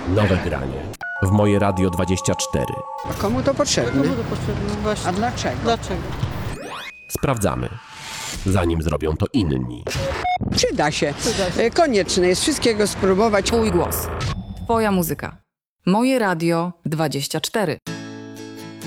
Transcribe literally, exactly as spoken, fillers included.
Nowe granie. W Moje Radio dwadzieścia cztery. A komu to potrzebne? Komu to potrzebne? Właśnie. A dlaczego? Dlaczego? Sprawdzamy, zanim zrobią to inni. Przyda się. Przyda się. E, Konieczne jest wszystkiego spróbować. Twój głos. Twoja muzyka. Moje Radio dwadzieścia cztery.